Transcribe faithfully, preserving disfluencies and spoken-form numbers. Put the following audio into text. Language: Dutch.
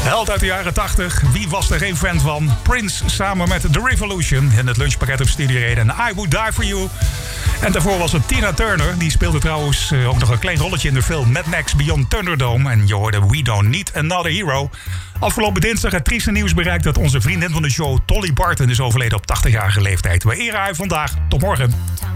Held uit de jaren tachtig. Wie was er geen fan van? Prince samen met The Revolution. In het lunchpakket op Studio Reden. En I Would Die For You. En daarvoor was het Tina Turner. Die speelde trouwens ook nog een klein rolletje in de film Mad Max Beyond Thunderdome. En je hoorde We Don't Need Another Hero. Afgelopen dinsdag het trieste nieuws bereikt dat onze vriendin van de show Dolly Parton is overleden op tachtigjarige leeftijd. We eren haar vandaag. Tot morgen.